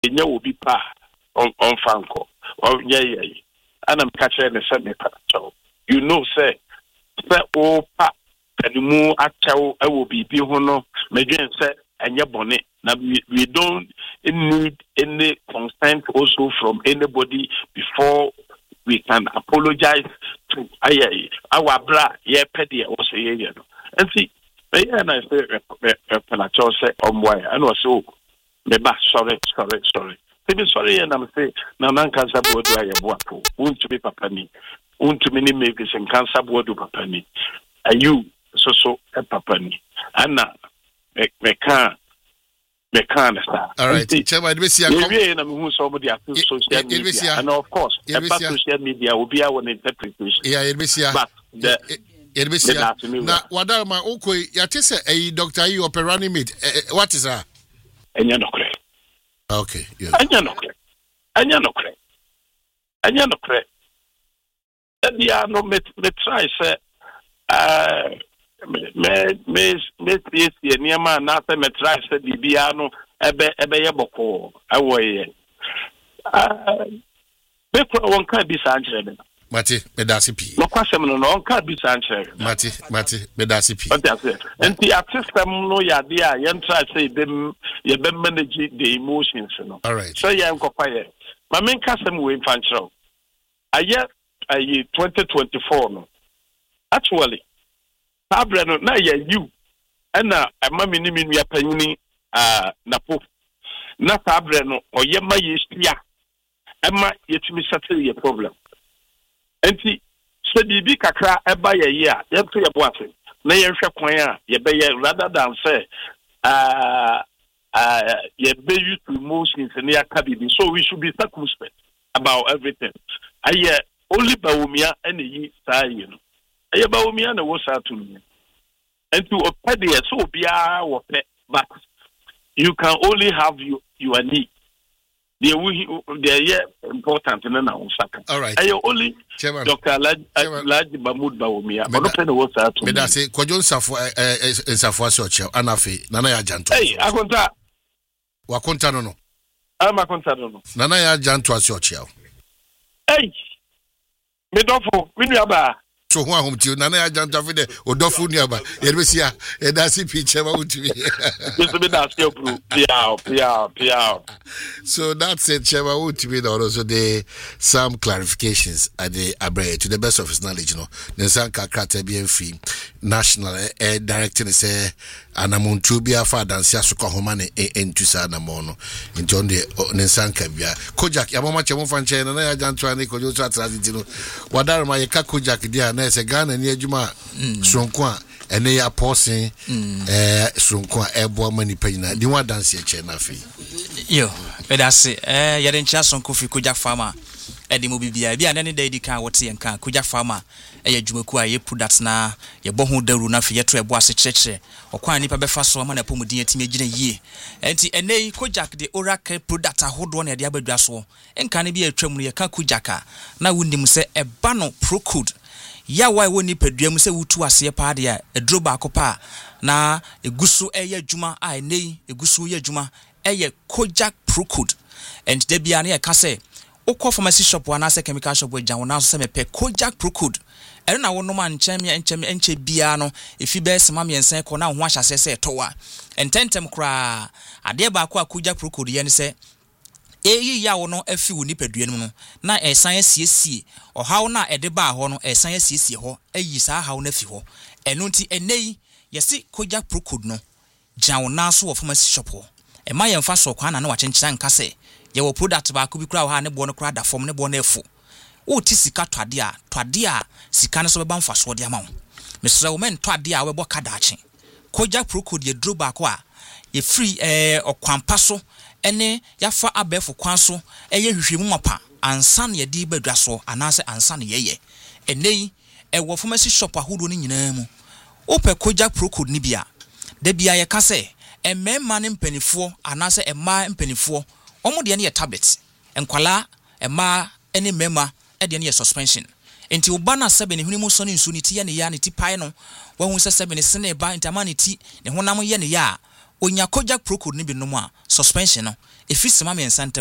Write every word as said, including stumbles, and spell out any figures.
enya obi pa on on fanko on yeah yeah ana mkache ne se me pa you know say say o pa kanimu achaw ewo bibi ho no medwen say enye bone na we, we don't need any consent also from anybody before we can apologize to aye our bra ye pede o say ye no and see me na say palacho say omwa and was so me ba sorry sorry sorry be sorry and I'm say na nan cancer board aye boapo won to be papa ni won to me make sen cancer board papa ni ayu so so e papa ni ana me me can me can understand. All right, Chairman, we see a comment na me hu somebody after social media and of course about social media will be our interpretation. Yeah, we see but the Yerbesia na wadama okoi yatese eh doctor yi operani mate what is that? Enya nokre. Okay, yeah. Enya nokre. Enya nokre. Enya nokre. Edia no met met try say uh me me me me see niama na say met try say bibia no ebe ebe ye boko awoye. Ah be ko won ka bi sa anjere Mati, medasi pi. No kwasem no no nka bi sanchere. Mati, mati, medasi pi. What that's it. Enti system no ya dia yen try say dem ye be manage the emotions no. All right. So ya nkopa ye. Ma men kasem we fanchero. Aye aye twenty twenty-four no. Actually, Sabre no na ye you. Ena ama me ni minu ya panyini ah napo. Na Sabre no oye ma ye sia. Ema yetimi settle ye problem. Enti se bibi kakra eba ye ye a ye to ye boase na ye hwe kwan a ye be ye rather than say uh uh ye be use emotions na ya ka bibi so we should be circumspect about everything aye only bawumia ene yi sa ye no aye bawumia na wo sa to no enti opede ye so bia wo pe but you can only have you your need. They are yeah important in our second. All right. I only Chairman. Doctor Laji Mahmoud Bawumia. I don't know what's that. Me da say Kojon Safo eh Safo Asoche anafe Nana ya Janto. Hey, akonta. Wa konta no no. Ah ma konta no no. Nana ya Janto Asoche. Hey. Me dofo, me nuaba. So who home to Nana ya Janto fi de odofu nuaba. Yerbesia e da si picture ma utumi. Just be that still proof. Piao, piao, piao. So that's it, Chema. To me, also the some clarifications at the Abre to the best of his knowledge. You know, the Sanka Kratebian fee national air directing say Anamuntu be a father and Siasuka Homane into Sanamono in John de Nensanka Bia. Kojak, Yamama Chamofanche, and I don't try to go to Atrazino. Wadar my Kakojak, dear, and a gun and near Juma Sonkwa. And they are pausing eh Sonkwa airborne money paying. Do you want dance here, Chenafi? Yo, but that's it. Eh, you're in chance on Kofi Kujak Farmer. Eddie Mobibia, be an any day, the car, what's in can Kujak Farmer. Eh, Jumukua, you put that na, your bohu de runa for your tre boise cheche, or quite nipa befaso, a man a pomudia timid ye. And the Kojak, the oracle put that a hold one at the other drasso, and can it be a tremble, a Kakujaka. Now, wouldn't him say a bano procud. Ya why woni pedua mu se wutu ase pa de a droba akopa na egusu eye djuma a nei egusu ye djuma eye Kojak Procode and de bia na e ka se ukọ pharmacy shop wana se chemical shop we janwo na so se me pe Kojak Procode ere na wono ma nchen me nchen enche bia no efi be sema me ensen ko na ho ahyase se towa ententem kra ade ba ko Kojak Procode ye ne se eyi ya wono afi wo nipadua no na esan asiesie ohaw na ede ba ho no esan asiesie ho ayi sa haw na fi ho eno nti enei yesi Kojak Procode no janwo na so wo pharmacy shop ho e ma yemfa so kwa na na wachenkira nka se ye wo product ba ko bi kura ha ne bo no kura da form ne bo na efu wo ti sika twade a twade a sika ne so be ba mfa so de ama wo mesra wo men twade a we bo kada ache Kojak Procode ye dro ba ko a ye free eh okwampa so ene yafa abefo kwanso eye hwehwemu mapa ansa na yedi badwa so anase ansa na yeye enei e wo pharmacy shop ahodo ni nyina mu ope Kojak Procode ni bia da bia ye ka se emema ne mpanifo anase emma mpanifo omo de ne ye tablet enkwala emma ene mema e de ne ye suspension enti oba na sebe ne hunimu so ne nsu ni ti ye ne ya ne ti pai no wo hu se sebe ne sene ba ntama ne ti ne honam ye ne ya onya kojak procode ni bi no mu a suspension no efisima me nsante